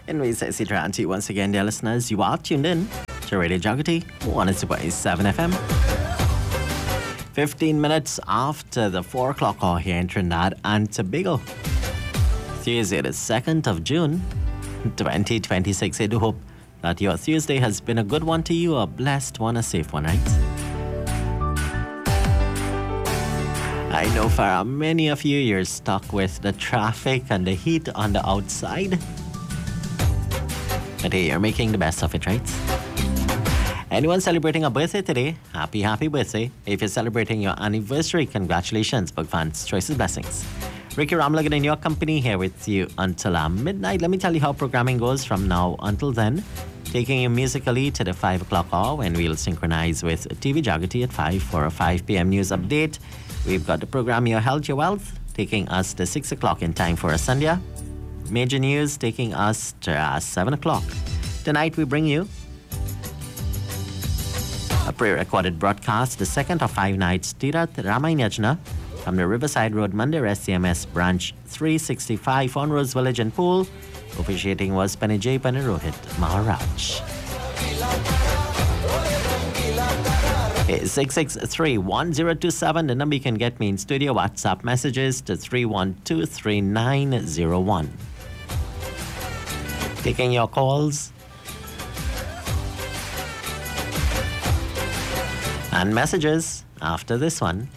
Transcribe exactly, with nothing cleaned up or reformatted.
And we say to you once again, dear listeners, you are tuned in to Radio Jagati, one oh two point seven F M. fifteen minutes after the four o'clock hour here in Trinidad and Tobago. Tuesday, the second of June, twenty twenty-six. I do hope that your Tuesday has been a good one to you, a blessed one, a safe one, right? I know for many of you, you're stuck with the traffic and the heat on the outside. But hey, you're making the best of it, right? Anyone celebrating a birthday today, happy, happy birthday. If you're celebrating your anniversary, congratulations, Bug fans. Choices, blessings. Ricky Ramlagan in your company here with you until uh, midnight. Let me tell you how programming goes from now until then. Taking you musically to the five o'clock hour when we'll synchronize with T V Jagati at five for a five p.m. news update. We've got the program Your Health, Your Wealth, taking us to six o'clock in time for a Sandhya. Major news taking us to uh, seven o'clock. Tonight we bring you a pre-recorded broadcast, the second of five nights, Tirath Ramayana Yajna from the Riverside Road Mandir S C M S branch three sixty-five on Rose Village and Pool. Officiating was Panijay Panarohit Maharaj. six six three, one zero two seven, the number you can get me in studio. WhatsApp messages to three one two, three nine zero one. Taking your calls and messages after this one.